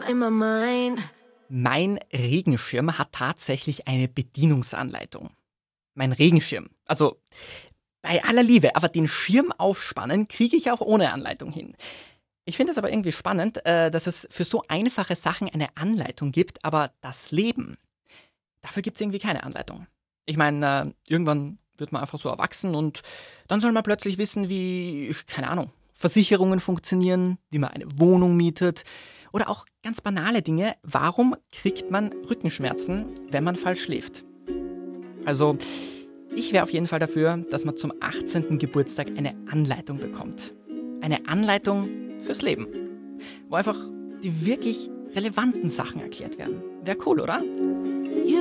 in my mind. Mein Regenschirm hat tatsächlich eine Bedienungsanleitung. Mein Regenschirm. Also bei aller Liebe, aber den Schirm aufspannen kriege ich auch ohne Anleitung hin. Ich finde es aber irgendwie spannend, dass es für so einfache Sachen eine Anleitung gibt, aber das Leben, dafür gibt es irgendwie keine Anleitung. Ich meine, irgendwann wird man einfach so erwachsen und dann soll man plötzlich wissen, wie, keine Ahnung, Versicherungen funktionieren, wie man eine Wohnung mietet oder auch ganz banale Dinge. Warum kriegt man Rückenschmerzen, wenn man falsch schläft? Also, ich wäre auf jeden Fall dafür, dass man zum 18. Geburtstag eine Anleitung bekommt. Eine Anleitung fürs Leben, wo einfach die wirklich relevanten Sachen erklärt werden. Wäre cool, oder?